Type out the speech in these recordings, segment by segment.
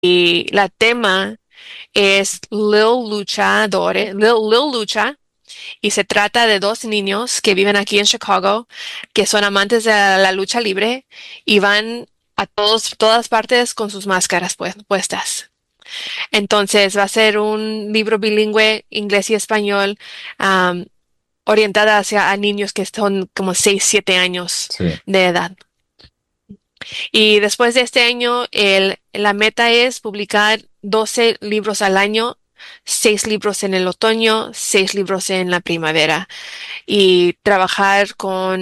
y la tema es Lil Lucha, y se trata de dos niños que viven aquí en Chicago, que son amantes de la lucha libre y van a todas partes con sus máscaras puestas. Entonces va a ser un libro bilingüe, inglés y español, am, orientada hacia a niños que son como 6 7 años Sí. de edad. Y después de este año, la meta es publicar 12 libros al año, 6 libros en el otoño, 6 libros en la primavera. Y trabajar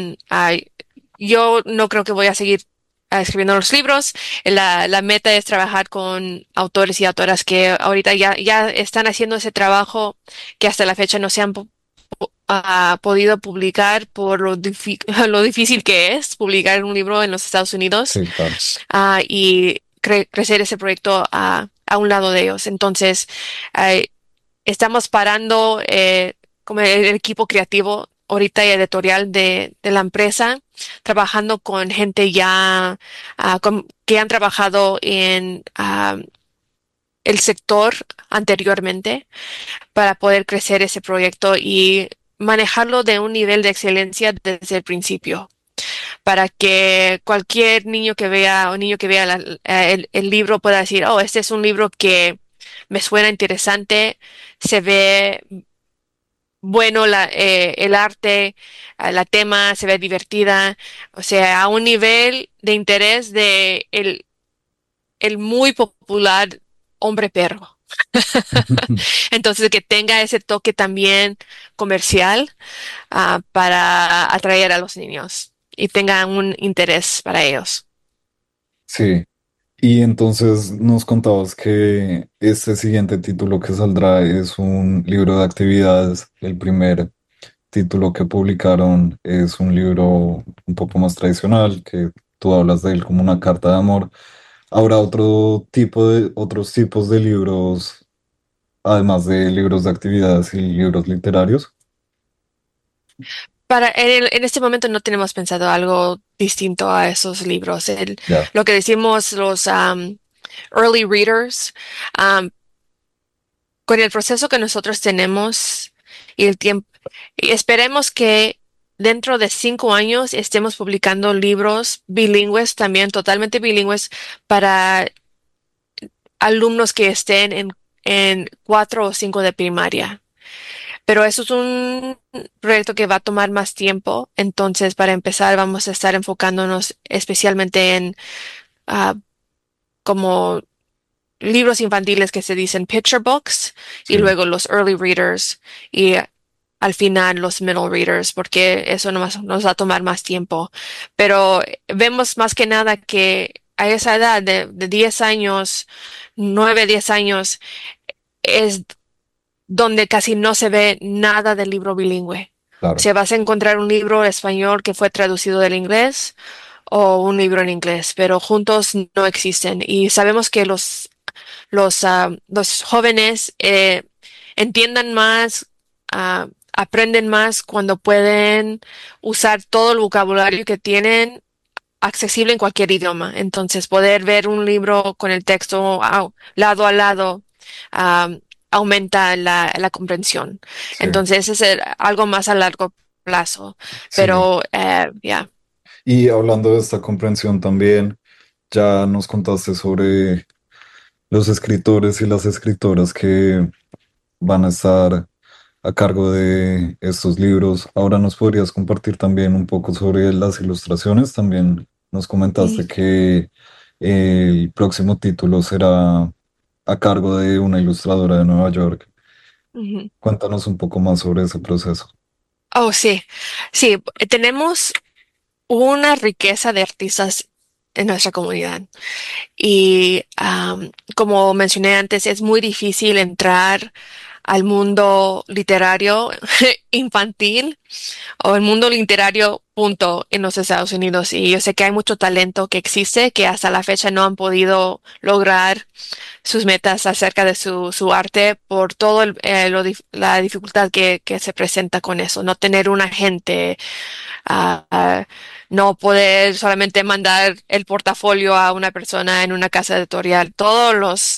yo no creo que voy a seguir escribiendo los libros. La meta es trabajar con autores y autoras que ahorita ya están haciendo ese trabajo que hasta la fecha no se han podido publicar por lo difícil que es publicar un libro en los Estados Unidos, Sí, claro. y crecer ese proyecto a un lado de ellos. Entonces, eh, estamos parando como el equipo creativo ahorita y editorial de la empresa, trabajando con gente ya que han trabajado en el sector anteriormente para poder crecer ese proyecto y manejarlo de un nivel de excelencia desde el principio, para que cualquier niño que vea o niño que vea el libro pueda decir, oh, este es un libro que me suena interesante, se ve bueno el arte, la tema se ve divertida, o sea, a un nivel de interés de el muy popular hombre perro. Entonces, que tenga ese toque también comercial, para atraer a los niños y tenga un interés para ellos. Sí. Y entonces nos contabas que este siguiente título que saldrá es un libro de actividades. El primer título que publicaron es un libro un poco más tradicional, que tú hablas de él como una carta de amor. ¿Habrá otros tipos de libros, además de libros de actividades y libros literarios? En este momento no tenemos pensado algo distinto a esos libros. Ya, Lo que decimos los early readers, um, con el proceso que nosotros tenemos y el tiempo, y esperemos que dentro de 5 años estemos publicando libros bilingües, también totalmente bilingües, para alumnos que estén en 4 o 5 de primaria. Pero eso es un proyecto que va a tomar más tiempo. Entonces, para empezar, vamos a estar enfocándonos especialmente en ah, como libros infantiles que se dicen picture books, y sí, luego los early readers, y al final los middle readers, porque eso nos va a tomar más tiempo. Pero vemos más que nada que a esa edad de 10 años, 9 10 años, es donde casi no se ve nada del libro bilingüe. O claro. sea, vas a encontrar un libro español que fue traducido del inglés o un libro en inglés, pero juntos no existen. Y sabemos que los jóvenes entiendan más, aprenden más cuando pueden usar todo el vocabulario que tienen accesible en cualquier idioma. Entonces, poder ver un libro con el texto lado a lado, aumenta la comprensión. Sí, Entonces, ese es algo más a largo plazo. sí. Pero, ya. Y hablando de esta comprensión también, ya nos contaste sobre los escritores y las escritoras que van a estar a cargo de estos libros. Ahora nos podrías compartir también un poco sobre las ilustraciones. También nos comentaste Mm, que el próximo título será a cargo de una ilustradora de Nueva York. ujú. Cuéntanos un poco más sobre ese proceso. Oh, sí. Sí, tenemos una riqueza de artistas en nuestra comunidad. Y como mencioné antes, es muy difícil entrar al mundo literario infantil o el mundo literario, punto, en los Estados Unidos. Y yo sé que hay mucho talento que existe que hasta la fecha no han podido lograr sus metas acerca de su arte por todo la dificultad que se presenta con eso. No tener un agente, no poder solamente mandar el portafolio a una persona en una casa editorial. Todos